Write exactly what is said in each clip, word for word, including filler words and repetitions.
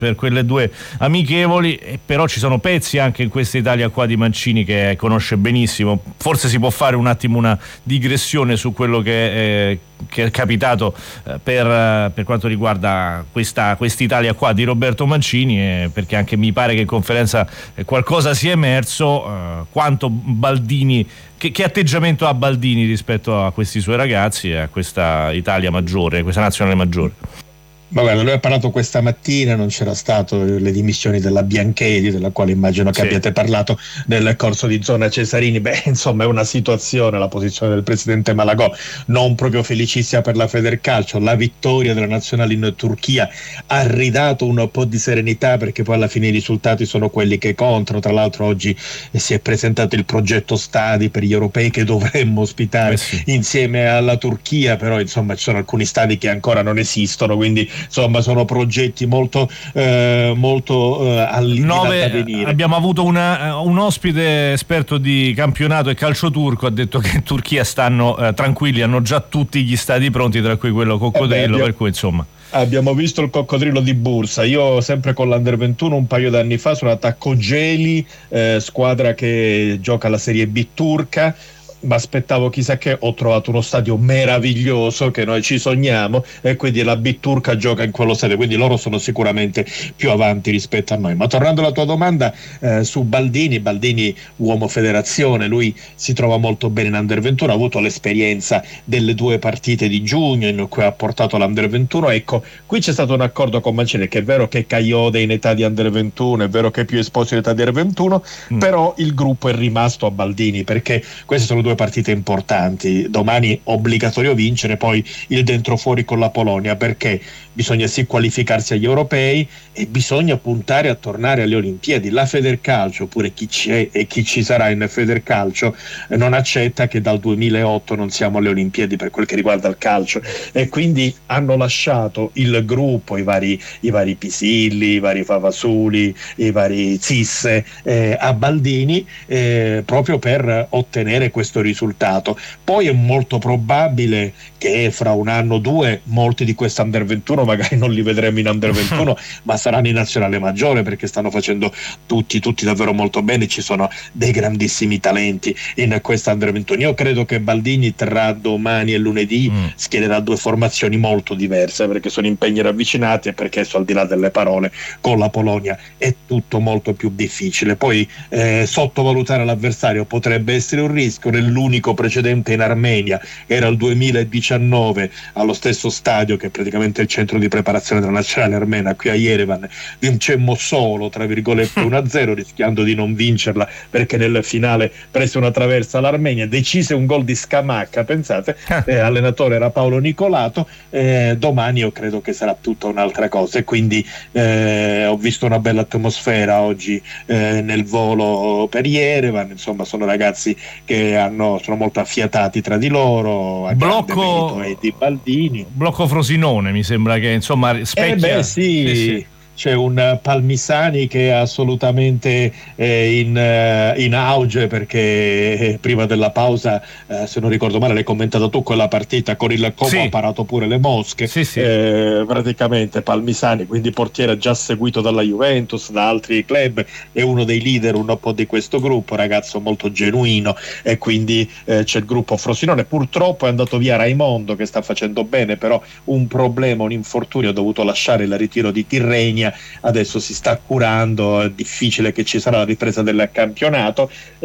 per quelle due amichevoli, e però ci sono pezzi anche in questa Italia qua di Mancini che conosce benissimo. Forse si può fare un attimo una digressione su quello che, eh, che è capitato eh, per, eh, per quanto riguarda questa quest'Italia qua di Roberto Mancini, eh, perché anche mi pare che in conferenza eh, qualcosa sia emerso, eh, quanto Baldini, che, che atteggiamento ha Baldini rispetto a questi suoi ragazzi e a questa Italia maggiore, questa nazionale maggiore. Ma guarda, lui ha parlato questa mattina, non c'era stato le dimissioni della Bianchedi, della quale immagino che sì. abbiate parlato nel corso di Zona Cesarini. Beh, insomma, è una situazione, la posizione del presidente Malagò, non proprio felicissima per la Federcalcio. La vittoria della nazionale in Turchia ha ridato un po' di serenità, perché poi alla fine i risultati sono quelli che contano. Tra l'altro oggi si è presentato il progetto stadi per gli europei che dovremmo ospitare eh sì. insieme alla Turchia, però insomma ci sono alcuni stadi che ancora non esistono, quindi insomma sono progetti molto eh, molto eh, Nove, da venire. Abbiamo avuto una, un ospite esperto di campionato e calcio turco, ha detto che in Turchia stanno eh, tranquilli, hanno già tutti gli stadi pronti, tra cui quello coccodrillo, eh beh, per cui insomma abbiamo visto il coccodrillo di Bursa. Io sempre con l'Under ventuno un paio d'anni fa sono andato a Kocaeli, eh, squadra che gioca la Serie B turca. Ma aspettavo chissà che, ho trovato uno stadio meraviglioso che noi ci sogniamo, e quindi la B turca gioca in quello stadio, quindi loro sono sicuramente più avanti rispetto a noi. Ma tornando alla tua domanda eh, su Baldini, Baldini uomo federazione, lui si trova molto bene in Under ventuno, ha avuto l'esperienza delle due partite di giugno in cui ha portato l'Under ventuno. Ecco, qui c'è stato un accordo con Mancini, che è vero che Caiode è in età di Under ventuno, è vero che è più esposto in età di Under ventuno, mm. però il gruppo è rimasto a Baldini, perché queste sono due partite importanti. Domani obbligatorio vincere, poi il dentro fuori con la Polonia, perché bisogna sì qualificarsi agli europei e bisogna puntare a tornare alle Olimpiadi. La Federcalcio, oppure chi c'è e chi ci sarà in Federcalcio, non accetta che dal duemilaotto non siamo alle Olimpiadi per quel che riguarda il calcio, e quindi hanno lasciato il gruppo, i vari, i vari Pisilli, i vari Favasuli, i vari Zisse eh, a Baldini, eh, proprio per ottenere questo risultato. Poi è molto probabile che fra un anno o due molti di questi Under ventuno magari non li vedremo in Under ventuno ma saranno in nazionale maggiore, perché stanno facendo tutti tutti davvero molto bene. Ci sono dei grandissimi talenti in questa Under ventuno. Io credo che Baldini tra domani e lunedì mm. schiererà due formazioni molto diverse, perché sono impegni ravvicinati e perché, al di là delle parole, con la Polonia è tutto molto più difficile. Poi eh, sottovalutare l'avversario potrebbe essere un rischio. L'unico precedente in Armenia era il duemiladiciannove, allo stesso stadio che è praticamente il centro di preparazione della nazionale armena, qui a Yerevan vincemmo solo tra virgolette uno a zero, rischiando di non vincerla perché nel finale prese una traversa l'Armenia, decise un gol di Scamacca, pensate, eh, allenatore era Paolo Nicolato. Eh, domani io credo che sarà tutta un'altra cosa, e quindi eh, ho visto una bella atmosfera oggi eh, nel volo per Yerevan. Insomma, sono ragazzi che hanno, sono molto affiatati tra di loro, a blocco e di Baldini, blocco Frosinone mi sembra che insomma specchia. Eh beh, sì, sì, sì. C'è un Palmisani che è assolutamente eh, in, eh, in auge, perché eh, prima della pausa, eh, se non ricordo male, l'hai commentato tu quella partita con il Como, sì. ha parato pure le mosche, sì, sì. Eh, praticamente Palmisani, quindi portiere già seguito dalla Juventus, da altri club, è uno dei leader un po' di questo gruppo, ragazzo molto genuino, e quindi eh, c'è il gruppo Frosinone. Purtroppo è andato via Raimondo, che sta facendo bene, però un problema, un infortunio, ha dovuto lasciare il ritiro di Tirrenia, adesso si sta curando, è difficile che ci sarà la ripresa del campionato,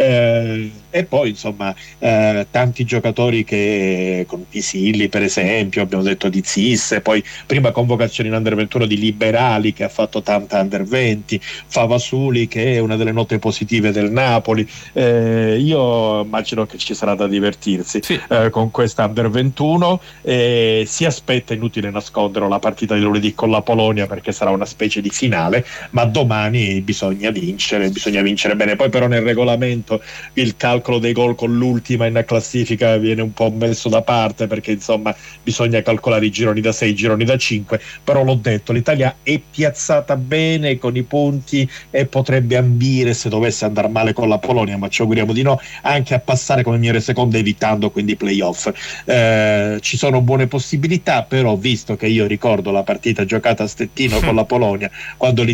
eh, e poi insomma eh, tanti giocatori che, con Pisilli per esempio, abbiamo detto di Zisse, poi prima convocazione in Under ventuno di Liberali, che ha fatto tanta Under venti, Favasuli, che è una delle note positive del Napoli. Eh, io immagino che ci sarà da divertirsi sì. eh, con questa Under ventuno. Eh, si aspetta, inutile nasconderlo, la partita di lunedì con la Polonia, perché sarà una specie di finale, ma domani bisogna vincere, bisogna vincere bene. Poi però nel regolamento il calcolo dei gol con l'ultima in classifica viene un po' messo da parte, perché insomma bisogna calcolare i gironi da sei, i gironi da cinque, però l'ho detto, l'Italia è piazzata bene con i punti e potrebbe ambire, se dovesse andare male con la Polonia, ma ci auguriamo di no, anche a passare come migliore seconda, evitando quindi i playoff. Eh, ci sono buone possibilità, però visto che io ricordo la partita giocata a Stettino con la Polonia, quando